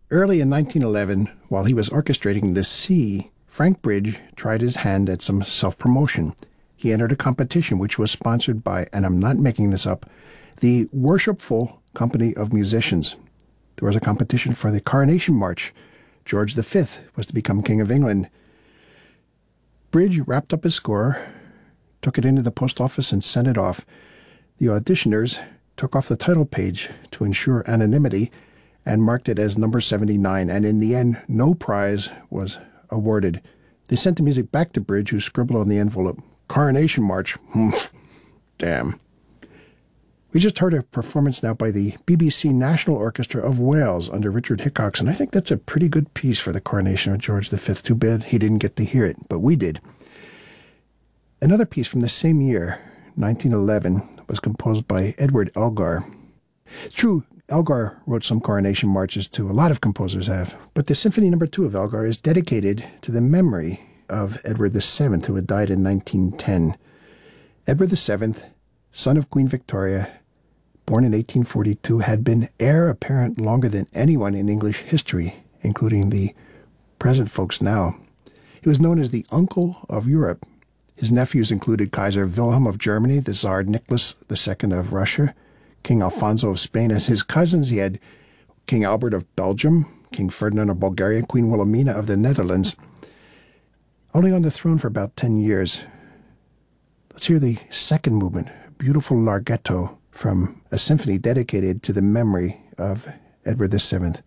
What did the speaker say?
Early in 1911, while he was orchestrating The Sea, Frank Bridge tried his hand at some self-promotion. He entered a competition which was sponsored by, and I'm not making this up, the Worshipful Company of Musicians. There was a competition for the Coronation March. George V was to become King of England. Bridge wrapped up his score, took it into the post office, and sent it off. The auditioners took off the title page to ensure anonymity and marked it as number 79, and in the end, no prize was awarded. They sent the music back to Bridge, who scribbled on the envelope, Coronation March. Damn. We just heard a performance now by the BBC National Orchestra of Wales under Richard Hickox, and I think that's a pretty good piece for the coronation of George V. Too bad he didn't get to hear it, but we did. Another piece from the same year, 1911, was composed by Edward Elgar. It's true, Elgar wrote some coronation marches too. A lot of composers have. But the Symphony No. 2 of Elgar is dedicated to the memory of Edward VII, who had died in 1910. Edward VII, son of Queen Victoria, born in 1842, had been heir apparent longer than anyone in English history, including the present folks now. He was known as the Uncle of Europe. His nephews included Kaiser Wilhelm of Germany, the Tsar Nicholas II of Russia, King Alfonso of Spain. As his cousins, he had King Albert of Belgium, King Ferdinand of Bulgaria, Queen Wilhelmina of the Netherlands. Only on the throne for about 10 years. Let's hear the second movement, a beautiful larghetto from a symphony dedicated to the memory of Edward VII.